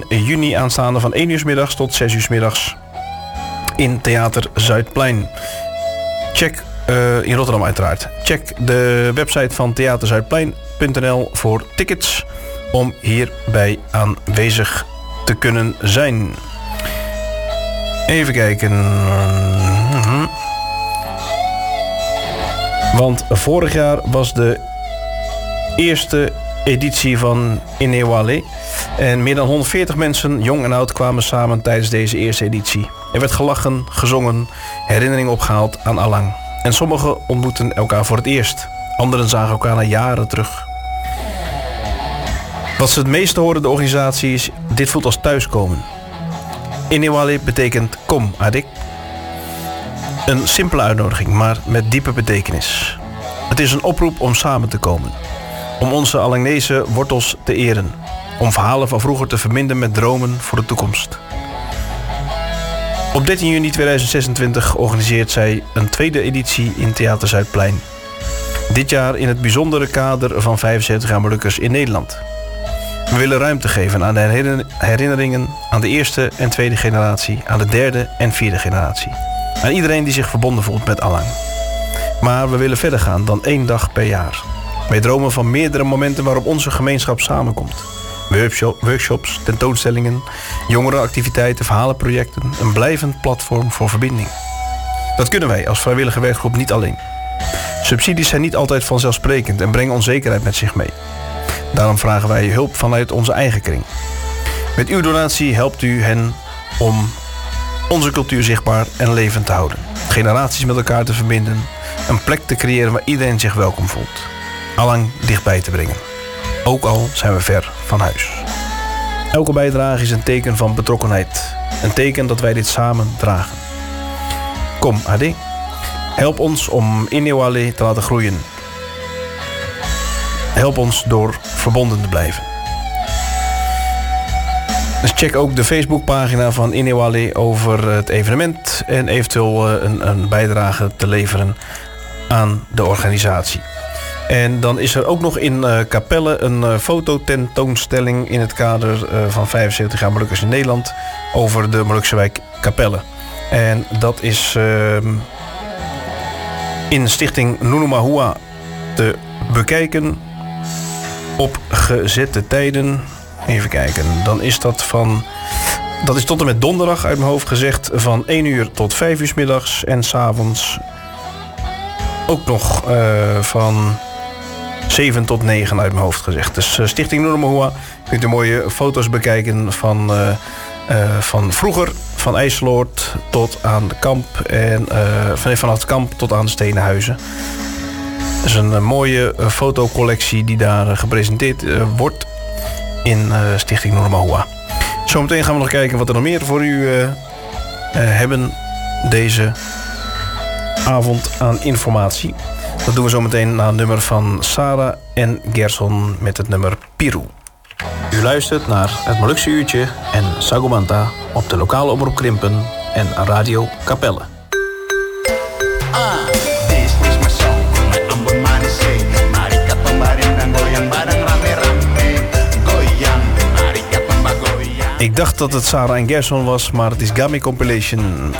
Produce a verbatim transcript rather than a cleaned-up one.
dertien juni aanstaande van één uur 's middags tot zes uur 's middags in Theater Zuidplein. Check, uh, in Rotterdam uiteraard. Check de website van theater zuidplein punt n l voor tickets om hierbij aanwezig te kunnen zijn. Even kijken. Mm-hmm. Want vorig jaar was de eerste editie van Inewale. En meer dan honderdveertig mensen, jong en oud, kwamen samen tijdens deze eerste editie. Er werd gelachen, gezongen, herinneringen opgehaald aan allang. En sommigen ontmoetten elkaar voor het eerst. Anderen zagen elkaar na jaren terug. Wat ze het meeste horen de organisatie is: dit voelt als thuiskomen. Inewale betekent kom adik. Een simpele uitnodiging, maar met diepe betekenis. Het is een oproep om samen te komen. Om onze Allangnese wortels te eren. Om verhalen van vroeger te verbinden met dromen voor de toekomst. Op dertien juni tweeduizend zesentwintig organiseert zij een tweede editie in Theater Zuidplein. Dit jaar in het bijzondere kader van vijfenzeventig jaar Molukkers in Nederland. We willen ruimte geven aan de herinneringen aan de eerste en tweede generatie, aan de derde en vierde generatie. Aan iedereen die zich verbonden voelt met Allang. Maar we willen verder gaan dan één dag per jaar. Wij dromen van meerdere momenten waarop onze gemeenschap samenkomt. Workshops, tentoonstellingen, jongerenactiviteiten, verhalenprojecten. Een blijvend platform voor verbinding. Dat kunnen wij als vrijwillige werkgroep niet alleen. Subsidies zijn niet altijd vanzelfsprekend en brengen onzekerheid met zich mee. Daarom vragen wij hulp vanuit onze eigen kring. Met uw donatie helpt u hen om onze cultuur zichtbaar en levend te houden. Generaties met elkaar te verbinden. Een plek te creëren waar iedereen zich welkom voelt. Allang dichtbij te brengen. Ook al zijn we ver van huis. Elke bijdrage is een teken van betrokkenheid. Een teken dat wij dit samen dragen. Kom, Ade. Help ons om Inewale te laten groeien. Help ons door verbonden te blijven. Dus check ook de Facebookpagina van Inewale over het evenement en eventueel een, een bijdrage te leveren aan de organisatie. En dan is er ook nog in uh, Capelle een uh, fototentoonstelling in het kader uh, van vijfenzeventig jaar Molukkers in Nederland over de Molukse wijk Capelle. En dat is uh, in Stichting Nunumahua te bekijken op gezette tijden. Even kijken, dan is dat van... Dat is tot en met donderdag uit mijn hoofd gezegd van één uur tot vijf uur 's middags en 's avonds ook nog uh, van zeven tot negen uit mijn hoofd gezegd. Dus uh, Stichting Nunumahua, kunt u mooie foto's bekijken van, uh, uh, van vroeger, van IJsseloord tot aan de kamp en uh, van, vanaf het kamp tot aan de stenen huizen. Dat is een uh, mooie uh, fotocollectie die daar uh, gepresenteerd uh, wordt in uh, Stichting Nunumahua. Zometeen gaan we nog kijken wat er nog meer voor u uh, uh, hebben deze avond aan informatie. Dat doen we zometeen naar het nummer van Sarah en Gerson met het nummer Piru. U luistert naar het Molukse Uurtje en Sagomanta op de lokale omroep Krimpen en Radio Capelle. Ik dacht dat het Sarah en Gerson was, maar het is Gami Compilation.